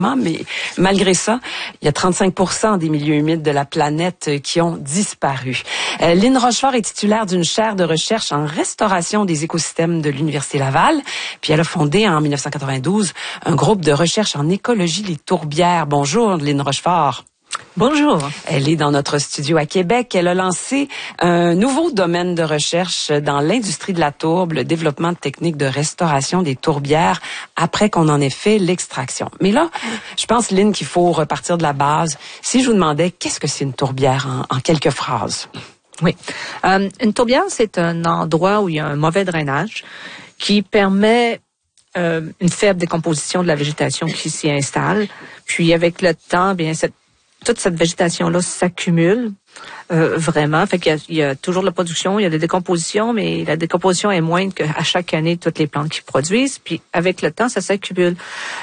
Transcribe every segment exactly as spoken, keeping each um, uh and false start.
Mais malgré ça, il y a trente-cinq pour cent des milieux humides de la planète qui ont disparu. Euh, Lynn Rochefort est titulaire d'une chaire de recherche en restauration des écosystèmes de l'Université Laval. Puis elle a fondé en dix-neuf cent quatre-vingt-douze un groupe de recherche en écologie, les tourbières. Bonjour, Lynn Rochefort. Bonjour. Elle est dans notre studio à Québec. Elle a lancé un nouveau domaine de recherche dans l'industrie de la tourbe, le développement de techniques de restauration des tourbières après qu'on en ait fait l'extraction. Mais là, je pense, Lynn, qu'il faut repartir de la base. Si je vous demandais, qu'est-ce que c'est une tourbière en, en quelques phrases? Oui. Euh, une tourbière, c'est un endroit où il y a un mauvais drainage qui permet euh, une faible décomposition de la végétation qui s'y installe. Puis avec le temps, bien cette toute cette végétation-là s'accumule euh, vraiment. Fait qu'il y a, il y a toujours de la production, il y a des décompositions, mais la décomposition est moindre qu'à chaque année toutes les plantes qui produisent. Puis avec le temps, ça s'accumule.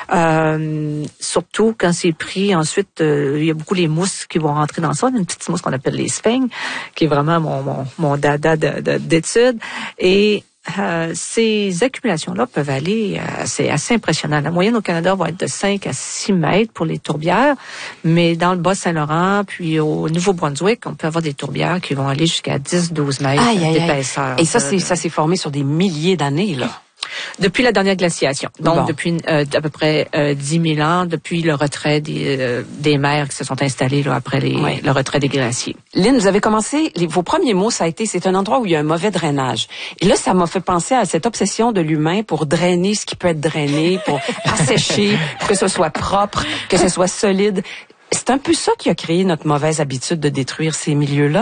Euh, surtout quand c'est pris, ensuite, euh, il y a beaucoup les mousses qui vont rentrer dans ça. Une petite mousse qu'on appelle les sphaignes, qui est vraiment mon, mon, mon dada de, de, d'études. Et Euh, ces accumulations-là peuvent aller, euh, c'est assez impressionnant. La moyenne au Canada va être de cinq à six mètres pour les tourbières, mais dans le Bas-Saint-Laurent, puis au Nouveau-Brunswick, on peut avoir des tourbières qui vont aller jusqu'à dix à douze mètres aïe, aïe, d'épaisseur. Et ça, c'est, ça s'est formé sur des milliers d'années, là. Depuis la dernière glaciation, donc bon. depuis euh, à peu près euh, dix mille ans, depuis le retrait des, euh, des mers qui se sont installées là, après les, oui. le retrait des glaciers. Lynn, vous avez commencé, les, vos premiers mots, ça a été, c'est un endroit où il y a un mauvais drainage. Et là, ça m'a fait penser à cette obsession de l'humain pour drainer ce qui peut être drainé, pour assécher, pour que ce soit propre, que ce soit solide. C'est un peu ça qui a créé notre mauvaise habitude de détruire ces milieux-là?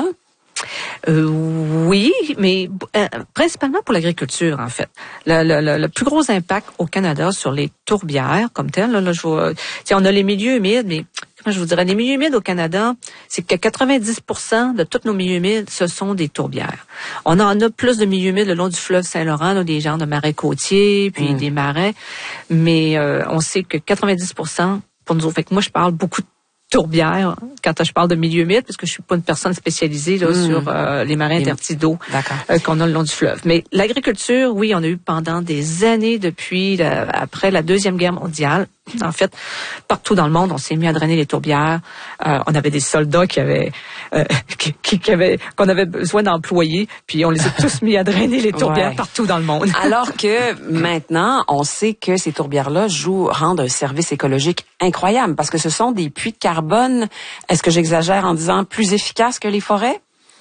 Euh, oui, mais euh, principalement pour l'agriculture, en fait. Le, le, le, le plus gros impact au Canada sur les tourbières, comme tel, là, là je vois, on a les milieux humides, mais comment je vous dirais, les milieux humides au Canada, c'est que quatre-vingt-dix pour cent de tous nos milieux humides, ce sont des tourbières. On en a plus de milieux humides le long du fleuve Saint-Laurent, là, des genres de marais côtiers, puis mmh. des marais, mais euh, on sait que quatre-vingt-dix pour cent pour nous, fait que moi je parle beaucoup de tourbière quand je parle de milieu humide parce que je suis pas une personne spécialisée là, mmh. sur euh, les marins intertidaux euh, qu'on a le long du fleuve. Mais l'agriculture, oui, on a eu pendant des années depuis la, après la Deuxième Guerre mondiale. En fait, partout dans le monde, on s'est mis à drainer les tourbières. Euh, on avait des soldats qui avaient, euh, qui, qui avaient, qu'on avait besoin d'employer, puis on les a tous mis à drainer les tourbières ouais. partout dans le monde. Alors que maintenant, on sait que ces tourbières-là jouent, rendent un service écologique incroyable parce que ce sont des puits de carbone. Est-ce que j'exagère en disant plus efficaces que les forêts?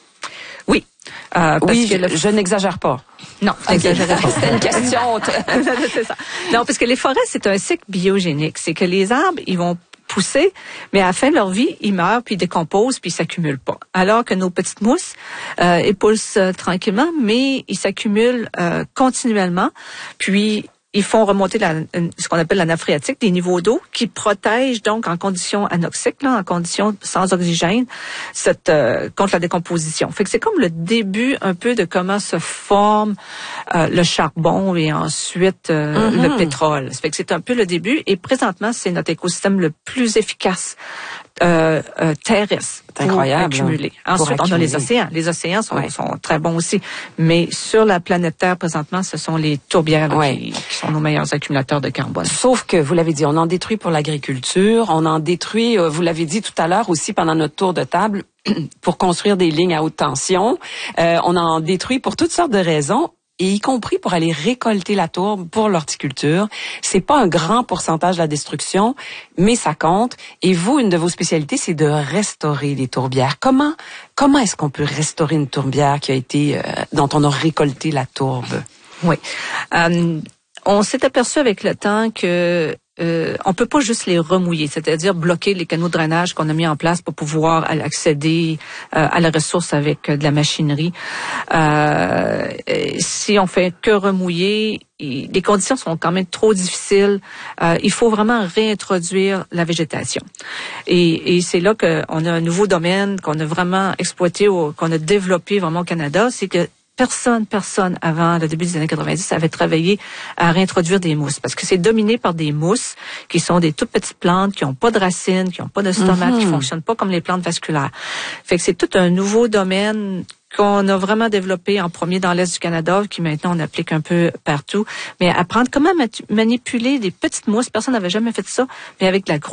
Oui. Euh, parce oui, que le... je, je n'exagère pas. Non, j'exagère pas. C'était une question. C'est ça. Non, parce que les forêts, c'est un cycle biogénique. C'est que les arbres, ils vont pousser, mais à la fin de leur vie, ils meurent, puis ils décomposent, puis ils s'accumulent pas. Alors que nos petites mousses, euh, ils poussent euh, tranquillement, mais ils s'accumulent euh, continuellement, puis ils font remonter la, ce qu'on appelle la nappe phréatique, des niveaux d'eau qui protègent donc en conditions anoxiques, là, en conditions sans oxygène, cette euh, contre la décomposition. Fait que c'est comme le début un peu de comment se forme euh, le charbon et ensuite euh, mm-hmm. le pétrole. Ça fait que c'est un peu le début et présentement c'est notre écosystème le plus efficace euh, euh, terrestre. C'est incroyable. Pour accumuler. Ensuite, pour on accumuler. a les océans. Les océans sont, ouais. sont très bons aussi. Mais sur la planète Terre, présentement, ce sont les tourbières là, ouais. qui, qui sont nos meilleurs accumulateurs de carbone. Sauf que, vous l'avez dit, on en détruit pour l'agriculture, on en détruit, vous l'avez dit tout à l'heure aussi pendant notre tour de table, pour construire des lignes à haute tension. Euh, on en détruit pour toutes sortes de raisons. Et y compris pour aller récolter la tourbe pour l'horticulture. C'est pas un grand pourcentage de la destruction, mais ça compte. Et vous, une de vos spécialités, c'est de restaurer les tourbières. Comment, comment est-ce qu'on peut restaurer une tourbière qui a été, euh, dont on a récolté la tourbe? Oui. Euh, on s'est aperçu avec le temps que Euh, on peut pas juste les remouiller, c'est-à-dire bloquer les canaux de drainage qu'on a mis en place pour pouvoir accéder euh, à la ressource avec euh, de la machinerie. Euh, si on fait que remouiller, il, les conditions sont quand même trop difficiles. Euh, il faut vraiment réintroduire la végétation. Et, et c'est là qu'on a un nouveau domaine qu'on a vraiment exploité, au, qu'on a développé vraiment au Canada, c'est que Personne, personne avant le début des années quatre-vingt-dix avait travaillé à réintroduire des mousses parce que c'est dominé par des mousses qui sont des toutes petites plantes qui n'ont pas de racines, qui n'ont pas de stomate, mm-hmm. qui fonctionnent pas comme les plantes vasculaires. Fait que c'est tout un nouveau domaine qu'on a vraiment développé en premier dans l'Est du Canada, qui maintenant on applique un peu partout. Mais apprendre comment manipuler des petites mousses, personne n'avait jamais fait ça, mais avec de la grosse